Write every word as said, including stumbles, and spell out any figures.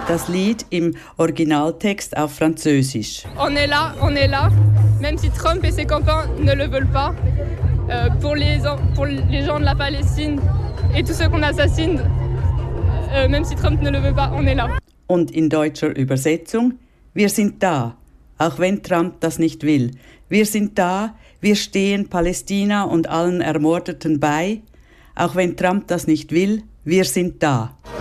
das Lied im Originaltext auf Französisch. On est là, on est là, même si Trump et ses copains ne le veulent pas. Euh, pour les, pour les gens de la Palestine et tous ceux qu'on assassine, euh, même si Trump ne le veut pas, on est là. Und in deutscher Übersetzung: Wir sind da, auch wenn Trump das nicht will. Wir sind da, wir stehen Palästina und allen Ermordeten bei, auch wenn Trump das nicht will. Wir sind da.